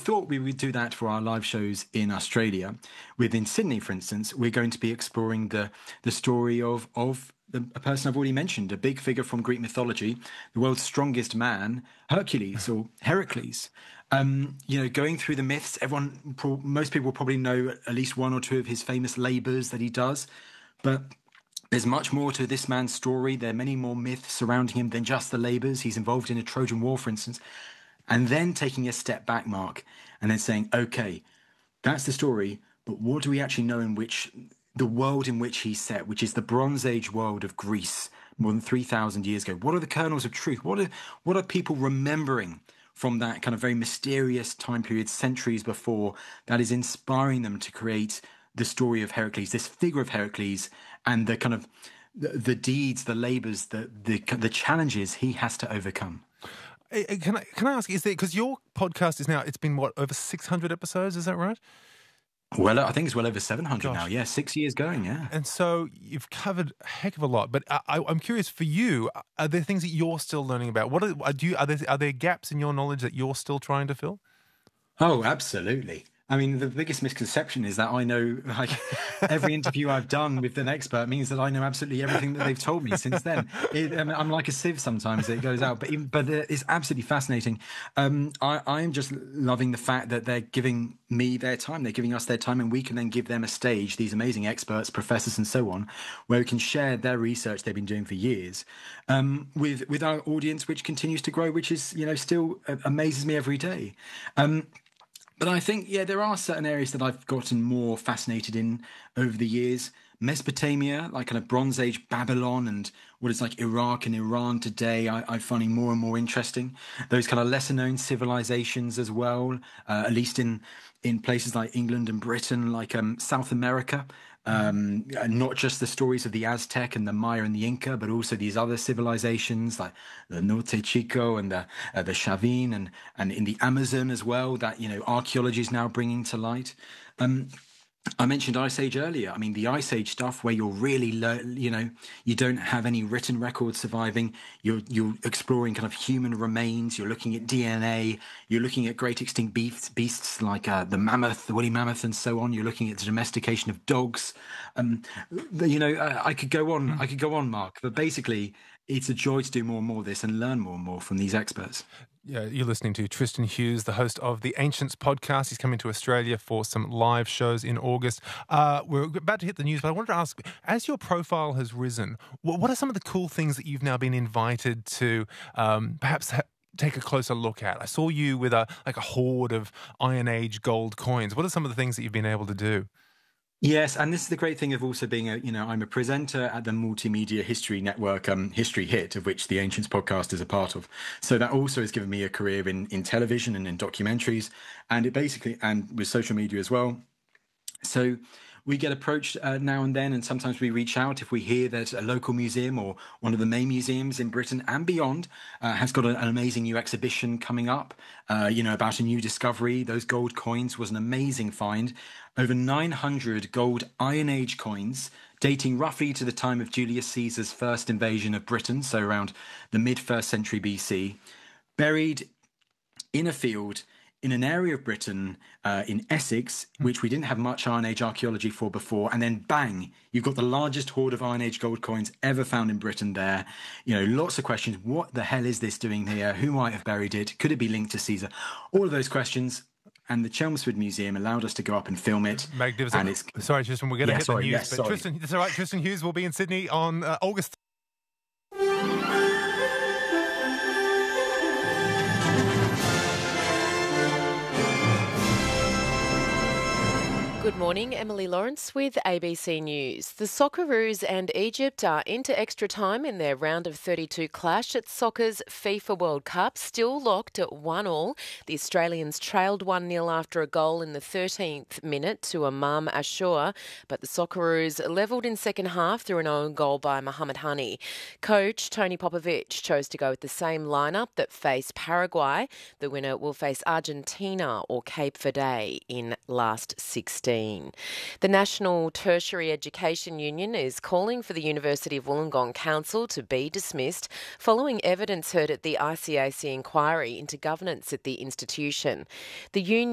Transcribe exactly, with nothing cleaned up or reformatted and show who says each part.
Speaker 1: thought we would do that for our live shows in Australia. Within Sydney, for instance, we're going to be exploring the the story of of the, a person I've already mentioned, a big figure from Greek mythology, the world's strongest man, Hercules or Heracles. Um, you know, going through the myths, everyone, most people probably know at least one or two of his famous labours that he does, but there's much more to this man's story. There are many more myths surrounding him than just the labours. He's involved in a Trojan War, for instance. And then taking a step back, Mark, and then saying, okay, that's the story, but what do we actually know in which the world in which he's set, which is the Bronze Age world of Greece more than three thousand years ago? What are the kernels of truth? What are, what are people remembering from that kind of very mysterious time period, centuries before, that is inspiring them to create the story of Heracles, this figure of Heracles, and the kind of the, the deeds, the labours, the, the the challenges he has to overcome.
Speaker 2: Can I can I ask? Is there, because your podcast is now, it's been what, over six hundred episodes? Is that right?
Speaker 1: Well, I think it's well over seven hundred
Speaker 2: Gosh.
Speaker 1: now. Yeah, six years going. Yeah,
Speaker 2: and so you've covered a heck of a lot. But I, I, I'm curious, for you, are there things that you're still learning about? What are, do you, are there are there gaps in your knowledge that you're still trying to fill?
Speaker 1: Oh, absolutely. I mean, the biggest misconception is that I know, like, every interview I've done with an expert means that I know absolutely everything that they've told me since then. It, I mean, I'm like a sieve sometimes, it goes out, but even, but it's absolutely fascinating. Um, I, I'm just loving the fact that they're giving me their time. They're giving us their time, and we can then give them a stage, these amazing experts, professors and so on, where we can share their research they've been doing for years um, with, with our audience, which continues to grow, which is, you know, still amazes me every day. Um, But I think, yeah, there are certain areas that I've gotten more fascinated in over the years. Mesopotamia, like kind of Bronze Age Babylon, and what is like Iraq and Iran today, I, I'm finding more and more interesting. Those kind of lesser known civilizations as well, uh, at least in, in places like England and Britain, like um, South America. Um, not just the stories of the Aztec and the Maya and the Inca, but also these other civilizations like the Norte Chico and the uh, the Chavin, and and in the Amazon as well, that, you know, archaeology is now bringing to light. Um, I mentioned Ice Age earlier. I mean, the Ice Age stuff where you're really, le- you know, you don't have any written records surviving. You're you're exploring kind of human remains. You're looking at D N A. You're looking at great extinct beasts, beasts like uh, the mammoth, the woolly mammoth, and so on. You're looking at the domestication of dogs. Um, you know, I, I could go on. I could go on, Mark. But basically, it's a joy to do more and more of this and learn more and more from these experts.
Speaker 2: Yeah, you're listening to Tristan Hughes, the host of the Ancients podcast. He's coming to Australia for some live shows in August. Uh, we're about to hit the news, but I wanted to ask, as your profile has risen, what are some of the cool things that you've now been invited to um, perhaps ha- take a closer look at? I saw you with a like a hoard of Iron Age gold coins. What are some of the things that you've been able to do?
Speaker 1: Yes, and this is the great thing of also being a, you know, I'm a presenter at the Multimedia History Network, um, History Hit, of which the Ancients podcast is a part of. So that also has given me a career in, in television and in documentaries, and it basically, and with social media as well. So we get approached uh, now and then, and sometimes we reach out if we hear that a local museum or one of the main museums in Britain and beyond uh, has got a, an amazing new exhibition coming up, uh, you know, about a new discovery. Those gold coins was an amazing find. Over nine hundred gold Iron Age coins dating roughly to the time of Julius Caesar's first invasion of Britain, so around the mid-first century B C, buried in a field in an area of Britain, uh, in Essex, which we didn't have much Iron Age archaeology for before, and then bang, you've got the largest hoard of Iron Age gold coins ever found in Britain there. You know, lots of questions. What the hell is this doing here? Who might have buried it? Could it be linked to Caesar? All of those questions. And the Chelmsford Museum allowed us to go up and film it.
Speaker 2: Magnificent. And it's, sorry, Tristan, we're going to
Speaker 1: yeah,
Speaker 2: hit
Speaker 1: sorry,
Speaker 2: the news.
Speaker 1: yes,
Speaker 2: but
Speaker 1: sorry.
Speaker 2: Tristan, it's all right. Tristan Hughes will be in Sydney on uh, August.
Speaker 3: Good morning, Emily Lawrence with A B C News. The Socceroos and Egypt are into extra time in their round of thirty-two clash at soccer's FIFA World Cup, still locked at one all. The Australians trailed one nil after a goal in the thirteenth minute to Imam Ashur, but the Socceroos levelled in second half through an own goal by Mohamed Hani. Coach Tony Popovic chose to go with the same lineup that faced Paraguay. The winner will face Argentina or Cape Verde in last sixteen. The National Tertiary Education Union is calling for the University of Wollongong Council to be dismissed following evidence heard at the I C A C inquiry into governance at the institution. The union